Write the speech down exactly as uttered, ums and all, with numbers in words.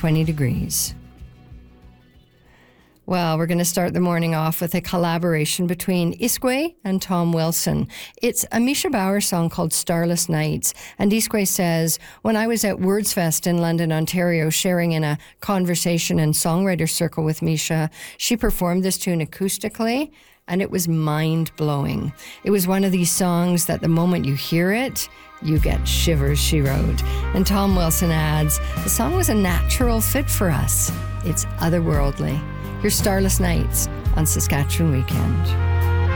twenty degrees. Well, we're going to start the morning off with a collaboration between Iskway and Tom Wilson. It's a Misha Bauer song called Starless Nights. And Iskway says, when I was at Wordsfest in London, Ontario, sharing in a conversation and songwriter circle with Misha, she performed this tune acoustically, and it was mind-blowing. It was one of these songs that the moment you hear it, you get shivers, she wrote. And Tom Wilson adds, the song was a natural fit for us. It's otherworldly. Here's Starless Nights on Saskatchewan Weekend.